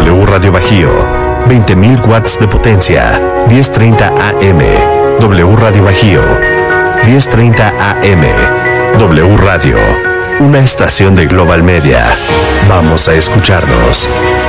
W Radio Bajío, 20.000 watts de potencia, 10:30 AM. W Radio Bajío, 10:30 AM. W Radio, una estación de Global Media. Vamos a escucharnos.